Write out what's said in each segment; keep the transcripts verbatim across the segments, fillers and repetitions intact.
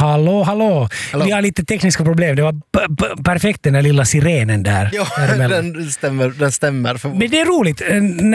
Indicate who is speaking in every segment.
Speaker 1: Hallå, hallå,
Speaker 2: hallå. Vi
Speaker 1: har lite tekniska problem. Det var p- p- perfekt den där lilla sirenen där.
Speaker 2: Ja, den stämmer, den stämmer. För...
Speaker 1: Men det är roligt.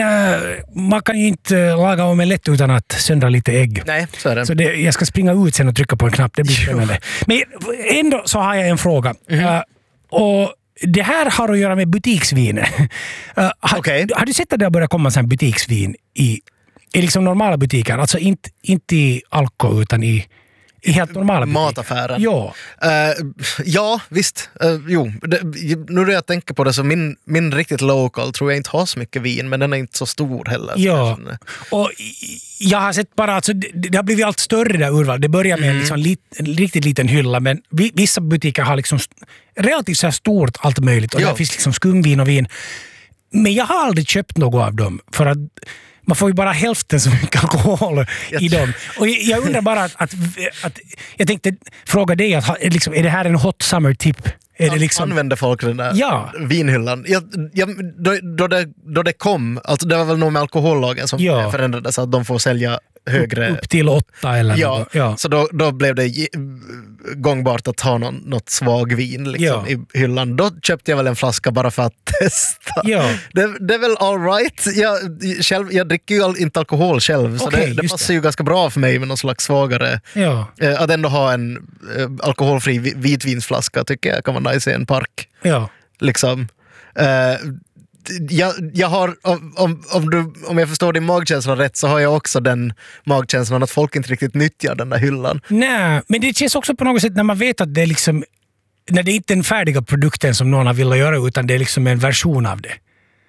Speaker 1: Man kan ju inte laga omelett utan att söndra lite ägg.
Speaker 2: Nej, så är det.
Speaker 1: Så det, jag ska springa ut sen och trycka på en knapp. Det blir spännande. Men ändå så har jag en fråga. Mm. Uh, och det här har att göra med butiksvin. Uh, har,
Speaker 2: okay.
Speaker 1: har du sett att det har börjat komma sån butiksvin i, i liksom normala butiker? Alltså inte, inte i alko utan i I helt normala butiker.
Speaker 2: Mataffären.
Speaker 1: Ja.
Speaker 2: Uh, ja, visst. Uh, jo, det, nu när jag tänker på det så min, min riktigt local tror jag inte har så mycket vin, men den är inte så stor heller.
Speaker 1: Ja, och jag har sett bara, alltså, det, det har blivit allt större där urval. Det börjar med mm. liksom lit, en riktigt liten hylla, men vissa butiker har liksom relativt så här stort allt möjligt. Och ja. Där finns liksom skumvin och vin. Men jag har aldrig köpt något av dem, för att man får ju bara hälften så mycket alkohol i dem. Och jag undrar bara att, att, att jag tänkte fråga dig, att, liksom, är det här en hot summer tip? Är det liksom...
Speaker 2: Använder folk den där
Speaker 1: ja.
Speaker 2: vinhyllan? Jag, jag, då, då, det, då det kom, alltså det var väl nog med alkohollagen som ja. förändrades så att de får sälja högre...
Speaker 1: Upp till åtta eller
Speaker 2: ja,
Speaker 1: något. Ja,
Speaker 2: så då, då blev det gångbart att ha någon, något svag vin liksom, ja. i hyllan. Då köpte jag väl en flaska bara för att testa.
Speaker 1: Ja.
Speaker 2: Det, det är väl all right. Jag, själv, jag dricker ju inte alkohol själv, så
Speaker 1: okay,
Speaker 2: det, det passar det. ju ganska bra för mig med någon slags svagare...
Speaker 1: Ja.
Speaker 2: Eh, att ändå ha en eh, alkoholfri vitvinsflaska tycker jag kan vara nice i en park.
Speaker 1: Ja.
Speaker 2: Liksom. Eh, Jag, jag har, om, om, du, om jag förstår din magkänsla rätt så har jag också den magkänslan att folk inte riktigt nyttjar den där hyllan.
Speaker 1: Nej, men det känns också på något sätt när man vet att det är liksom, när det inte är den färdiga produkten som någon har velat göra utan det är liksom en version av det.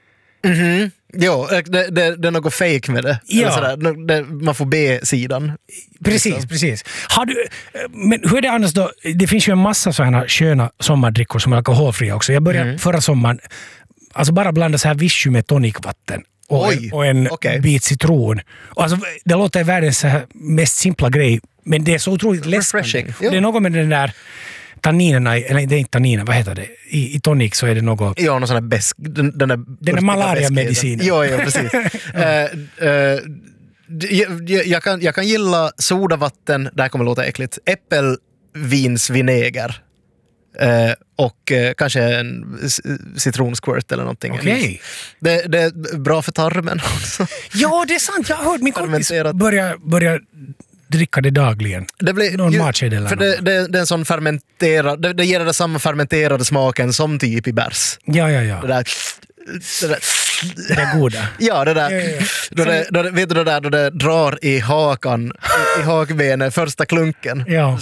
Speaker 2: Mhm. Jo, det, det, det är något fake med det.
Speaker 1: Ja.
Speaker 2: Sådär. Det, man får be-sidan.
Speaker 1: Precis, liksom. precis. Har du, men hur är det annars då? Det finns ju en massa sådana sköna sommardrickor som är alkoholfria också. Jag började mm. förra sommaren alltså bara blanda så här vichy med tonicvatten och,
Speaker 2: Oj,
Speaker 1: och en
Speaker 2: okay.
Speaker 1: bit citron. Och alltså, det låter världens så här mest simpla grej, men det är så otroligt läskande. Det är något med den där tanninerna, eller det är inte tanniner, vad heter det? I, i tonic så är det något...
Speaker 2: Ja, någon sån här besk... Den, den,
Speaker 1: den är malaria-medicinen.
Speaker 2: Ja, ja, precis. uh, uh, jag, jag, kan, jag kan gilla sodavatten, det här kommer låta äckligt, äppelvinsvinäger. Uh, och uh, kanske en citronsquirt eller någonting.
Speaker 1: Okay.
Speaker 2: Det, det är bra för tarmen också.
Speaker 1: Ja, det är sant. Jag har hört min kompis börja, börja dricka det dagligen. Det blir, någon ju, eller
Speaker 2: för det, det, det är en sån fermenterad, det, det ger det samma fermenterade smaken som typ i bärs.
Speaker 1: Ja, ja, ja.
Speaker 2: Det där... Det, där,
Speaker 1: det är goda.
Speaker 2: Ja, det där. Ja, ja, ja. Då det, då det, vet du det där då det drar i hakan, i hakbenet, första klunken.
Speaker 1: Ja.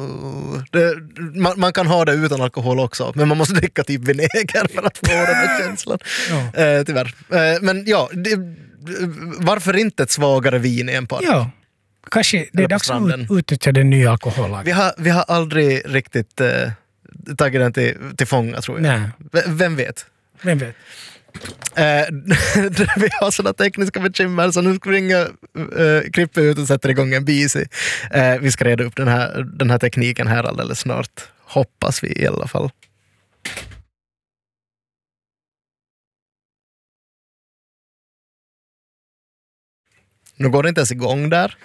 Speaker 2: Det, man, man kan ha det utan alkohol också, men man måste dricka typ vinäger för att få den här känslan. Ja. Eh, tyvärr. Eh, men ja, det, varför inte ett svagare vin i en park?
Speaker 1: Ja. Kanske det är dags att utnyttja den nya alkohollagen.
Speaker 2: Vi har, vi har aldrig riktigt eh, tagit den till, till fånga, tror jag.
Speaker 1: Nej.
Speaker 2: V- vem vet?
Speaker 1: Vem vet?
Speaker 2: Eh, vi har sådana tekniska bekymmer så nu springer eh, Krippe ut och sätter igång en bisi. Eh, vi ska reda upp den här, den här tekniken här alldeles snart. Hoppas vi i alla fall. Nu går det inte ens igång där.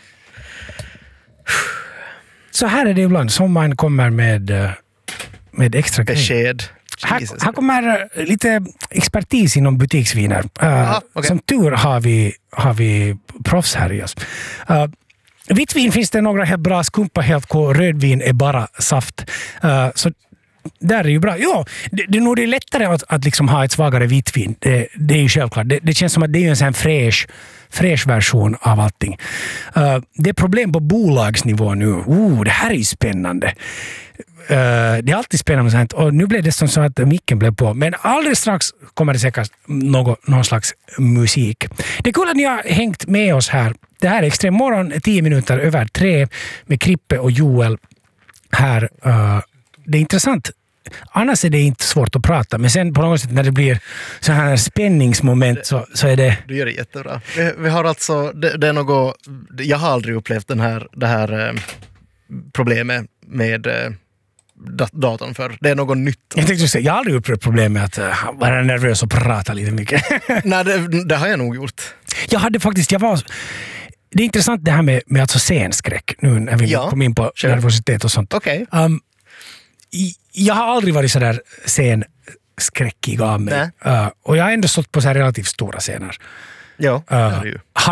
Speaker 1: Så här är det ibland. Sommaren kommer med, med extra
Speaker 2: besked.
Speaker 1: Här, här kommer lite expertis inom butiksviner. Uh, Aha, okay. Som tur har vi, har vi proffs här i oss. Uh, vittvin finns det några helt bra. Skumpa helt på. Rödvin är bara saft. Uh, så där är ju bra. Ja, det, det är nog det är lättare att, att liksom ha ett svagare vitvin. Det, det är ju självklart. Det, det känns som att det är en sån här fräsch, fräsch version av allting. Uh, det är problem på bolagsnivå nu. Oh, det här är ju spännande. Uh, det är alltid spännande sånt. Och nu blev det som så att micken blev på. Men alldeles strax kommer det säkert något, någon slags musik. Det är kul att ni har hängt med oss här. Det här är Extrem morgon, tio minuter över tre med Krippe och Joel här. Uh, det är intressant. Annars är det inte svårt att prata. Men sen på något sätt när det blir så här spänningsmoment så, så är det...
Speaker 2: Du gör det jättebra. Vi, vi har alltså... Det, det är något... Jag har aldrig upplevt den här, det här eh, problemet med... Eh, datorn för. Det är något nytt.
Speaker 1: Jag tänkte säga, jag har aldrig upplevt problem med att uh, vara nervös och prata lite mycket.
Speaker 2: Nej, det, det har jag nog gjort.
Speaker 1: Jag hade faktiskt, jag var det är intressant det här med, med alltså scenskräck, nu när vi
Speaker 2: Ja,
Speaker 1: kom in på
Speaker 2: sure.
Speaker 1: nervositet och sånt.
Speaker 2: Okej.
Speaker 1: Um, i- jag har aldrig varit sådär scenskräckig av mig.
Speaker 2: Nej.
Speaker 1: Uh, och jag har ändå stått på så här relativt stora scener.
Speaker 2: Ja, det
Speaker 1: Uh,
Speaker 2: är det ju.